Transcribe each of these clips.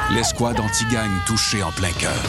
L'escouade anti-gang touchée en plein cœur.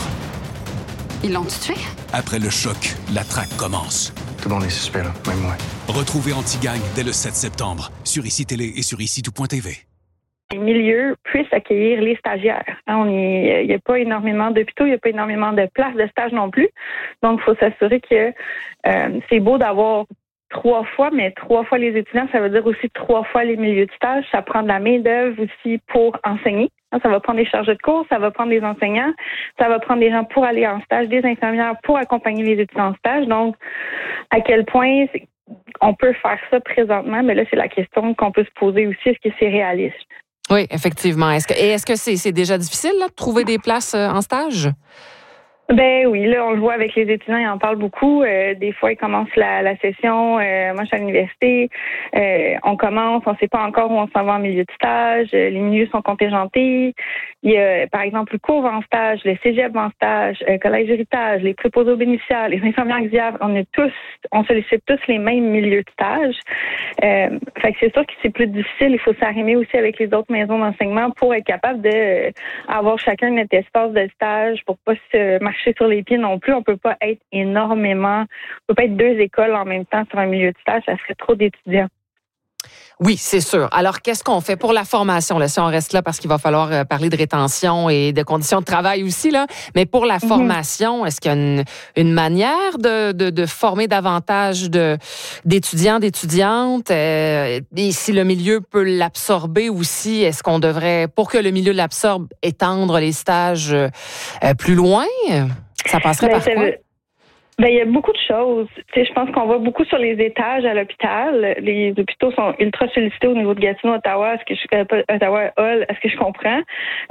Ils l'ont tué? Après le choc, la traque commence. Tout le monde est suspect, là, même moi. Retrouvez Anti-Gang dès le 7 septembre sur ICI Télé et sur ICI-tout.tv. Les milieux puissent accueillir les stagiaires. Il n'y a pas énormément d'hôpitaux, il n'y a pas énormément de places de stage non plus. Donc, il faut s'assurer que c'est beau d'avoir 3 fois, mais 3 fois les étudiants, ça veut dire aussi 3 fois les milieux de stage. Ça prend de la main-d'œuvre aussi pour enseigner. Ça va prendre des chargés de cours, ça va prendre des enseignants, ça va prendre des gens pour aller en stage, des infirmières pour accompagner les étudiants en stage. Donc, à quel point on peut faire ça présentement? Mais là, c'est la question qu'on peut se poser aussi. Est-ce que c'est réaliste? Oui, effectivement. Est-ce que c'est déjà difficile là, de trouver des places en stage? Ben oui, là, on le voit avec les étudiants, ils en parlent beaucoup. Des fois, ils commencent la session. Moi, je suis à l'université. On commence, on ne sait pas encore où on s'en va en milieu de stage. Les milieux sont contingentés. Il y a, par exemple, le cours en stage, le cégep en stage, collège héritage, les préposés aux bénéficiaires, les infirmières auxiliaires. On sollicite tous les mêmes milieux de stage. Fait que c'est sûr que c'est plus difficile. Il faut s'arrimer aussi avec les autres maisons d'enseignement pour être capable de avoir chacun notre espace de stage pour pas se marcher sur les pieds non plus. On peut pas être on peut pas être 2 écoles en même temps sur un milieu de stage, ça serait trop d'étudiants. Oui, c'est sûr. Alors, qu'est-ce qu'on fait pour la formation? Là, si on reste là, parce qu'il va falloir parler de rétention et de conditions de travail aussi, là. Mais pour la formation, est-ce qu'il y a une manière de former davantage d'étudiants, d'étudiantes? Et si le milieu peut l'absorber aussi, est-ce qu'on devrait, pour que le milieu l'absorbe, étendre les stages plus loin? Ça passerait par quoi? Il y a beaucoup de choses. Tu sais, je pense qu'on voit beaucoup sur les étages à l'hôpital. Les hôpitaux sont ultra sollicités au niveau de Gatineau, Ottawa, Ottawa-Hull, est-ce que je comprends?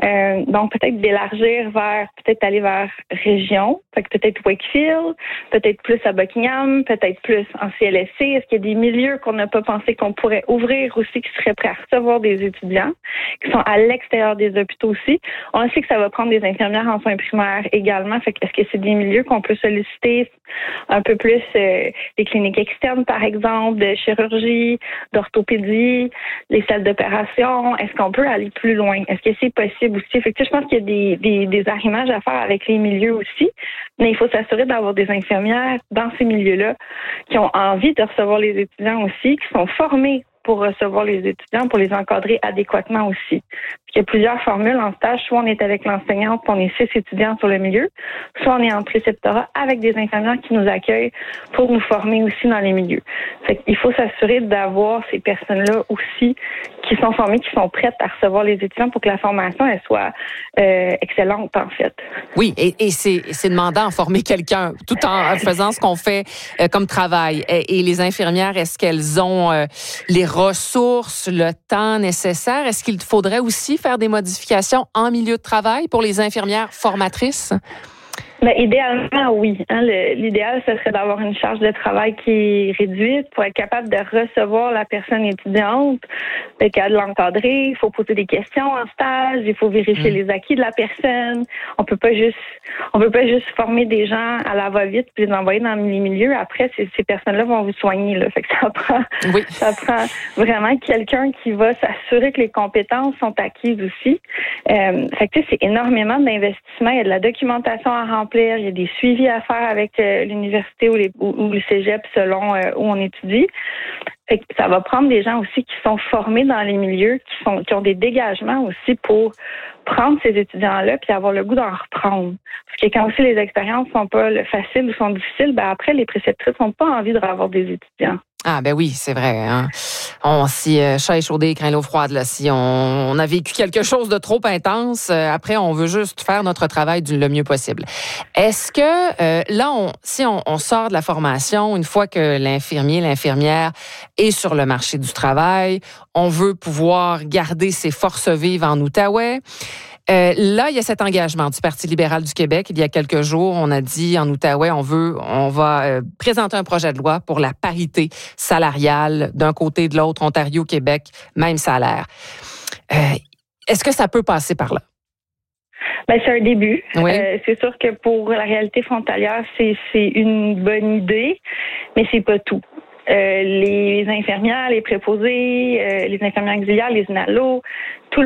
Donc, peut-être d'élargir peut-être aller vers région. Fait que peut-être Wakefield, peut-être plus à Buckingham, peut-être plus en CLSC. Est-ce qu'il y a des milieux qu'on n'a pas pensé qu'on pourrait ouvrir aussi, qui seraient prêts à recevoir des étudiants, qui sont à l'extérieur des hôpitaux aussi? On sait que ça va prendre des infirmières en soins primaires également. Fait que est-ce que c'est des milieux qu'on peut solliciter un peu plus les cliniques externes, par exemple, de chirurgie, d'orthopédie, les salles d'opération? Est-ce qu'on peut aller plus loin? Est-ce que c'est possible aussi? Fait que, je pense qu'il y a des arrimages à faire avec les milieux aussi, mais il faut s'assurer d'avoir des infirmières dans ces milieux-là qui ont envie de recevoir les étudiants aussi, qui sont formés pour recevoir les étudiants, pour les encadrer adéquatement aussi. Il y a plusieurs formules en stage. Soit on est avec l'enseignante, puis on est 6 étudiants sur le milieu, soit on est en préceptorat avec des infirmières qui nous accueillent pour nous former aussi dans les milieux. Fait qu'il faut s'assurer d'avoir ces personnes-là aussi qui sont formées, qui sont prêtes à recevoir les étudiants pour que la formation elle soit excellente, en fait. Oui, et c'est demandant de former quelqu'un tout en faisant ce qu'on fait comme travail. Et les infirmières, est-ce qu'elles ont les ressources, le temps nécessaire? Est-ce qu'il faudrait aussi faire des modifications en milieu de travail pour les infirmières formatrices? Ben, idéalement, oui. L'idéal, ce serait d'avoir une charge de travail qui est réduite pour être capable de recevoir la personne étudiante, de l'encadrer. Il faut poser des questions en stage, il faut vérifier les acquis de la personne. On peut pas juste former des gens à la va-vite puis les envoyer dans les milieux. Après, ces personnes-là vont vous soigner, là. Fait que ça prend vraiment quelqu'un qui va s'assurer que les compétences sont acquises aussi. Fait que c'est énormément d'investissement. Il y a de la documentation à remplir. Il y a des suivis à faire avec l'université ou le cégep selon où on étudie. Fait que ça va prendre des gens aussi qui sont formés dans les milieux, qui ont des dégagements aussi pour prendre ces étudiants-là puis avoir le goût d'en reprendre. Parce que quand aussi les expériences sont pas faciles ou sont difficiles, ben après, les préceptrices n'ont pas envie de revoir des étudiants. Ah ben oui, c'est vrai. Hein? Si chat échaudé, craint l'eau froide, là, si on a vécu quelque chose de trop intense, après on veut juste faire notre travail le mieux possible. Est-ce que là, si on sort de la formation, une fois que l'infirmier, l'infirmière est sur le marché du travail, on veut pouvoir garder ses forces vives en Outaouais. Là, il y a cet engagement du Parti libéral du Québec. Il y a quelques jours, on a dit en Outaouais, on va présenter un projet de loi pour la parité salariale d'un côté et de l'autre, Ontario, Québec, même salaire. Est-ce que ça peut passer par là? Ben, c'est un début. Oui. C'est sûr que pour la réalité frontalière, c'est une bonne idée, mais c'est pas tout. Les infirmières, les préposés, les infirmières auxiliaires, les INALO, tout le